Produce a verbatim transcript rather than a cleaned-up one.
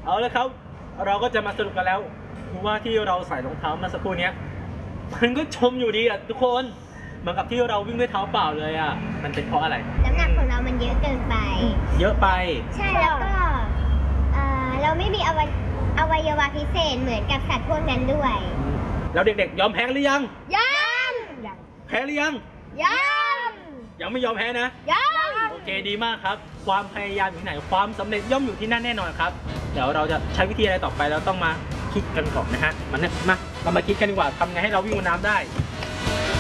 เอาเลยครับเราก็จะมาสรุปกันแล้วว่าที่เราใส่รองเท้ามาสักครู่นี้มันก็ชมอยู่ดีอ่ะทุกคนเหมือนกับที่เราวิ่งด้วยเท้าเปล่าเลยอ่ะมันเป็นเพราะอะไรน้ำหนักของเรามันเยอะเกินไปเยอะไปใช่แล้วก็เราไม่มีอวัยอวัยวะพิเศษเหมือนกับสัตว์พวกนั้นด้วยแล้วเด็กๆยอมแพ้หรือยังยังแพ้หรือยังยังยังไม่ยอมแพ้นะยังโอเคดีมากครับความพยายามอยู่ที่ไหนความสำเร็จย่อมอยู่ที่นั่นแน่นอนครับเดี๋ยวเราจะใช้วิธีอะไรต่อไปเราต้องมาคิดกันก่อนนะฮะมันมาเรามาคิดกันดีกว่าทำไงให้เราวิ่งบนน้ำได้